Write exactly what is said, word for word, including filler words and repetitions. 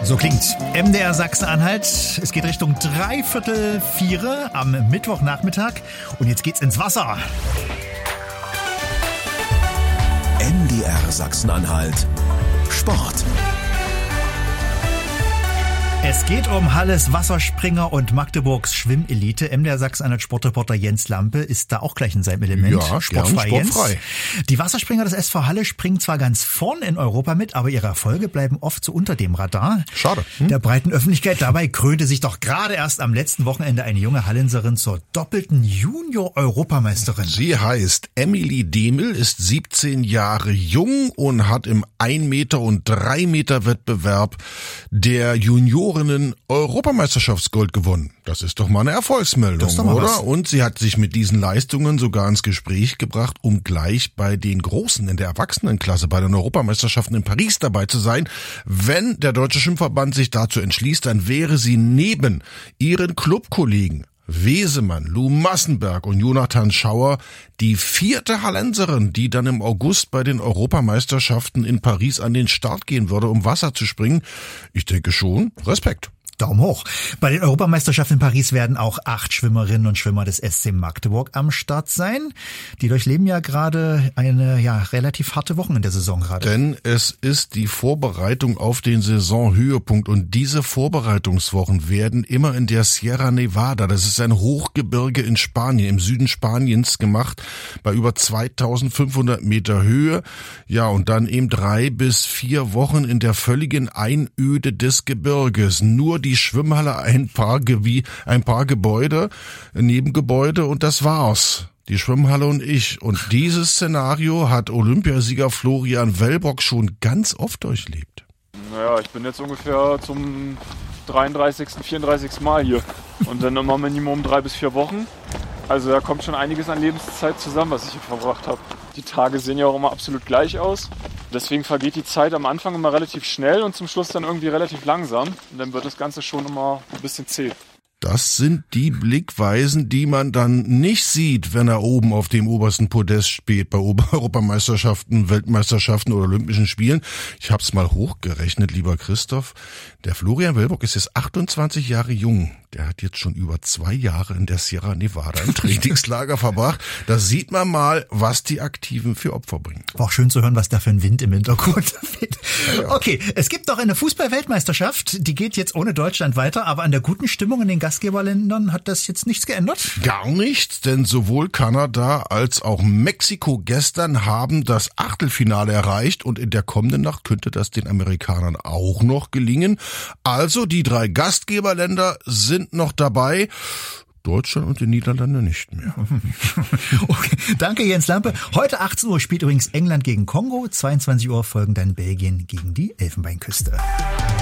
So klingt M D R Sachsen-Anhalt. Es geht Richtung Dreiviertel vier am Mittwochnachmittag. Und jetzt geht's ins Wasser. M D R Sachsen-Anhalt Sport. Es geht um Halles Wasserspringer und Magdeburgs Schwimmelite. M D R Sachsen-Anhalt Sportreporter Jens Lampe ist da auch gleich in seinem Element. Ja, sportfrei, gern, sportfrei. Jens. Die Wasserspringer des S V Halle springen zwar ganz vorn in Europa mit, aber ihre Erfolge bleiben oft so unter dem Radar. Schade. Hm? Der breiten Öffentlichkeit. Dabei krönte sich doch gerade erst am letzten Wochenende eine junge Hallenserin zur doppelten Junior-Europameisterin. Sie heißt Emily Demel, ist siebzehn Jahre jung und hat im ein Meter und drei Meter Wettbewerb der Junioren Europameisterschaftsgold gewonnen. Das ist doch mal eine Erfolgsmeldung, mal oder? Was. Und sie hat sich mit diesen Leistungen sogar ins Gespräch gebracht, um gleich bei den Großen in der Erwachsenenklasse bei den Europameisterschaften in Paris dabei zu sein. Wenn der Deutsche Schwimmverband sich dazu entschließt, dann wäre sie neben ihren Clubkollegen Wesemann, Lou Massenberg und Jonathan Schauer die vierte Hallenserin, die dann im August bei den Europameisterschaften in Paris an den Start gehen würde, um Wasser zu springen. Ich denke schon, Respekt. Daumen hoch. Bei den Europameisterschaften in Paris werden auch acht Schwimmerinnen und Schwimmer des S C Magdeburg am Start sein. Die durchleben ja gerade eine ja relativ harte Woche in der Saison gerade. Denn es ist die Vorbereitung auf den Saisonhöhepunkt und diese Vorbereitungswochen werden immer in der Sierra Nevada, das ist ein Hochgebirge in Spanien, im Süden Spaniens gemacht, bei über zweitausendfünfhundert Meter Höhe. Ja, und dann eben drei bis vier Wochen in der völligen Einöde des Gebirges. Nur die Schwimmhalle, ein paar, Ge- ein paar Gebäude, Nebengebäude und das war's. Die Schwimmhalle und ich. Und dieses Szenario hat Olympiasieger Florian Wellbock schon ganz oft durchlebt. Naja, ich bin jetzt ungefähr zum dreiunddreißigsten, vierunddreißigsten Mal hier. Und dann immer Minimum drei bis vier Wochen. Also da kommt schon einiges an Lebenszeit zusammen, was ich hier verbracht habe. Die Tage sehen ja auch immer absolut gleich aus. Deswegen vergeht die Zeit am Anfang immer relativ schnell und zum Schluss dann irgendwie relativ langsam. Und dann wird das Ganze schon immer ein bisschen zäh. Das sind die Blickweisen, die man dann nicht sieht, wenn er oben auf dem obersten Podest steht bei Europameisterschaften, Weltmeisterschaften oder Olympischen Spielen. Ich hab's mal hochgerechnet, lieber Christoph. Der Florian Wellbock ist jetzt achtundzwanzig Jahre jung. Der hat jetzt schon über zwei Jahre in der Sierra Nevada im Trainingslager verbracht. Da sieht man mal, was die Aktiven für Opfer bringen. War auch schön zu hören, was da für ein Wind im Hintergrund weht. Okay, es gibt doch eine Fußball-Weltmeisterschaft. Die geht jetzt ohne Deutschland weiter, aber an der guten Stimmung in den Gastgeberländern hat das jetzt nichts geändert? Gar nichts, denn sowohl Kanada als auch Mexiko gestern haben das Achtelfinale erreicht und in der kommenden Nacht könnte das den Amerikanern auch noch gelingen. Also die drei Gastgeberländer sind noch dabei. Deutschland und die Niederlande nicht mehr. Okay, danke Jens Lampe. Heute achtzehn Uhr spielt übrigens England gegen Kongo. zweiundzwanzig Uhr folgen dann Belgien gegen die Elfenbeinküste.